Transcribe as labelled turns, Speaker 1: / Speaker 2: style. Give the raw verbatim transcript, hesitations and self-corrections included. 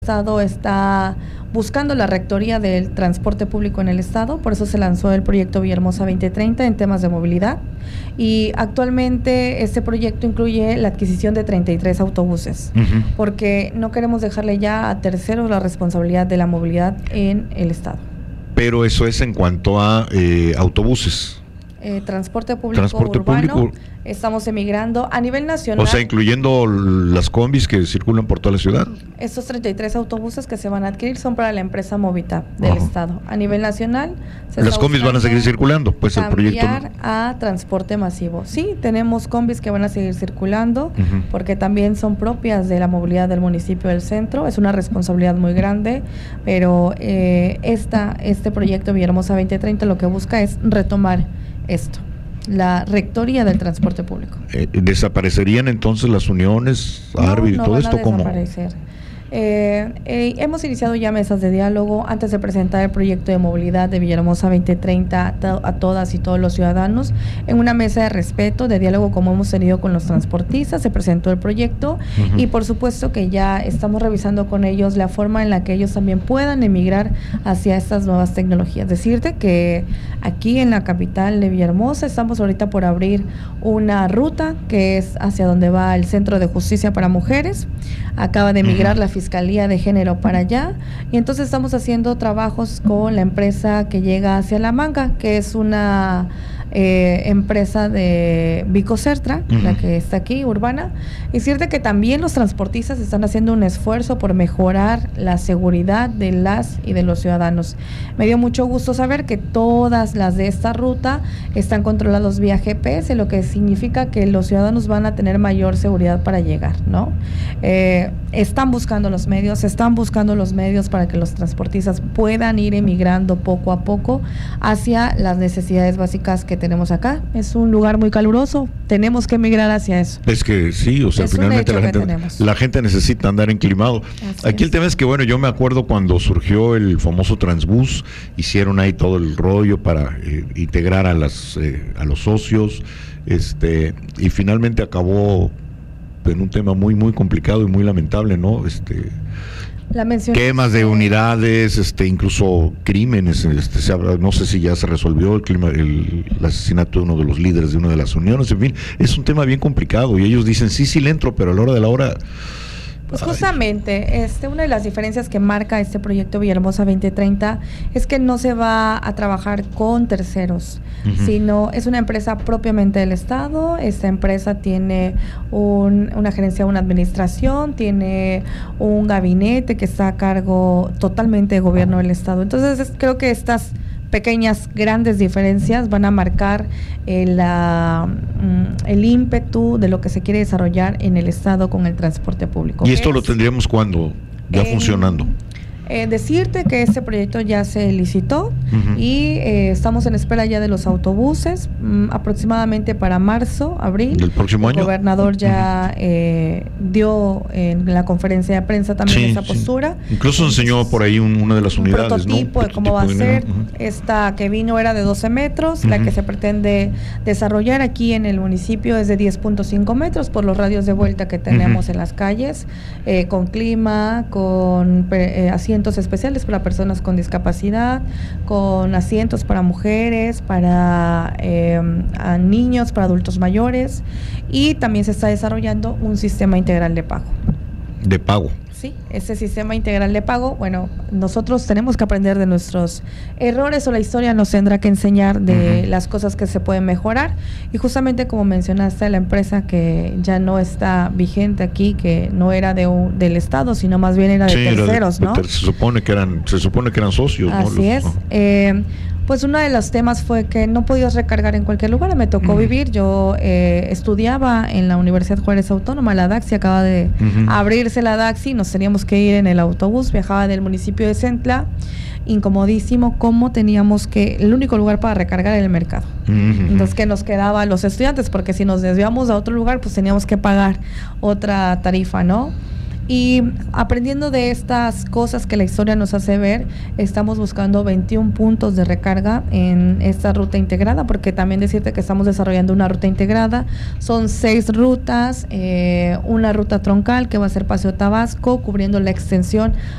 Speaker 1: Estado está buscando la rectoría del transporte público en el Estado, por eso se lanzó el proyecto Villahermosa veinte treinta en temas de movilidad y actualmente este proyecto incluye la adquisición de treinta y tres autobuses, uh-huh. porque no queremos dejarle ya a terceros la responsabilidad de la movilidad en el Estado.
Speaker 2: Pero eso es en cuanto a eh, autobuses.
Speaker 1: Eh, transporte público
Speaker 2: transporte
Speaker 1: urbano,
Speaker 2: público.
Speaker 1: Estamos emigrando a nivel nacional.
Speaker 2: O sea, incluyendo las combis que circulan por toda la ciudad.
Speaker 1: Estos treinta y tres autobuses que se van a adquirir son para la empresa Movita del Ajá. Estado. A nivel nacional,
Speaker 2: se las combis van a seguir circulando, pues el proyecto.
Speaker 1: Cambiar a transporte masivo. Sí, tenemos combis que van a seguir circulando, uh-huh. porque también son propias de la movilidad del municipio del centro. Es una responsabilidad muy grande, pero eh, esta, este proyecto Villahermosa veinte treinta lo que busca es retomar esto, la rectoría del transporte público.
Speaker 2: Eh, ¿Desaparecerían entonces las uniones,
Speaker 1: no,
Speaker 2: Arby,
Speaker 1: no
Speaker 2: todo
Speaker 1: van
Speaker 2: esto
Speaker 1: a
Speaker 2: como?
Speaker 1: Desaparecer. Eh, eh, hemos iniciado ya mesas de diálogo antes de presentar el proyecto de movilidad de Villahermosa veinte treinta a, to- a todas y todos los ciudadanos en una mesa de respeto, de diálogo como hemos tenido con los transportistas. Se presentó el proyecto uh-huh. y por supuesto que ya estamos revisando con ellos la forma en la que ellos también puedan emigrar hacia estas nuevas tecnologías. Decirte que aquí en la capital de Villahermosa estamos ahorita por abrir una ruta que es hacia donde va el Centro de Justicia para Mujeres. Acaba de emigrar uh-huh. la Fiscalía de Género para allá y entonces estamos haciendo trabajos con la empresa que llega hacia La Manga, que es una eh, empresa de Bicocertra, uh-huh. la que está aquí, urbana. Y es cierto que también los transportistas están haciendo un esfuerzo por mejorar la seguridad de las y de los ciudadanos. Me dio mucho gusto saber que todas las de esta ruta están controlados vía G P S, lo que significa que los ciudadanos van a tener mayor seguridad para llegar, ¿no? Eh, están buscando los medios, están buscando los medios para que los transportistas puedan ir emigrando poco a poco hacia las necesidades básicas que tenemos acá. Es un lugar muy caluroso, tenemos que emigrar hacia eso.
Speaker 2: Es que sí, o sea, es finalmente la gente, la gente necesita andar enclimado. Así Aquí es. El tema es que, bueno, yo me acuerdo cuando surgió el famoso Transbús, hicieron ahí todo el rollo para eh, integrar a las eh, a los socios, este y finalmente acabó en un tema muy muy complicado y muy lamentable, ¿no? Este
Speaker 1: La
Speaker 2: quemas de unidades, este incluso crímenes, este se habla, no sé si ya se resolvió el, clima, el, el asesinato de uno de los líderes de una de las uniones, en fin, es un tema bien complicado y ellos dicen sí, sí le entro, pero a la hora de la hora.
Speaker 1: Pues justamente, este, una de las diferencias que marca este proyecto Villahermosa veinte treinta es que no se va a trabajar con terceros, uh-huh. sino es una empresa propiamente del Estado. Esta empresa tiene un, una gerencia, una administración, tiene un gabinete que está a cargo totalmente del gobierno del Estado. Entonces es, creo que estas pequeñas, grandes diferencias van a marcar el, uh, el ímpetu de lo que se quiere desarrollar en el Estado con el transporte público.
Speaker 2: ¿Y esto es, lo tendríamos cuando ya eh, funcionando?
Speaker 1: Eh, decirte que este proyecto ya se licitó uh-huh. y eh, estamos en espera ya de los autobuses, mm, aproximadamente para marzo, abril.
Speaker 2: ¿Del próximo
Speaker 1: año? El gobernador ya uh-huh. eh, dio en la conferencia de prensa también sí, esa postura.
Speaker 2: Sí. Incluso enseñó por ahí un, una de las
Speaker 1: un
Speaker 2: unidades,
Speaker 1: prototipo
Speaker 2: ¿no?
Speaker 1: de cómo va a ser. Uh-huh. Esta que vino era de doce metros, uh-huh. la que se pretende desarrollar aquí en el municipio es de diez punto cinco metros por los radios de vuelta que tenemos uh-huh. en las calles, eh, con clima, con eh, asientos especiales para personas con discapacidad, con asientos para mujeres, para eh, a niños, para adultos mayores, y también se está desarrollando un sistema integral de pago.
Speaker 2: ¿De pago?
Speaker 1: Sí, ese sistema integral de pago, bueno, nosotros tenemos que aprender de nuestros errores o la historia nos tendrá que enseñar de uh-huh. las cosas que se pueden mejorar y justamente como mencionaste la empresa que ya no está vigente aquí, que no era de un, del Estado, sino más bien era de sí, terceros, era de, ¿no?
Speaker 2: Se supone que eran, se supone que eran socios,
Speaker 1: Así
Speaker 2: ¿no? Los,
Speaker 1: es.
Speaker 2: Uh-huh.
Speaker 1: Eh, Pues uno de los temas fue que no podías recargar en cualquier lugar, me tocó uh-huh. vivir, yo eh, estudiaba en la Universidad Juárez Autónoma, la Daxi, acaba de uh-huh. abrirse la Daxi, nos teníamos que ir en el autobús, viajaba del municipio de Centla, incomodísimo, cómo teníamos que, el único lugar para recargar era el mercado, uh-huh. entonces que nos quedaba a los estudiantes, porque si nos desviamos a otro lugar, pues teníamos que pagar otra tarifa, ¿no? Y aprendiendo de estas cosas que la historia nos hace ver, estamos buscando veintiún puntos de recarga en esta ruta integrada, porque también decirte que estamos desarrollando una ruta integrada. Son seis rutas, eh, una ruta troncal que va a ser Paseo Tabasco, cubriendo la extensión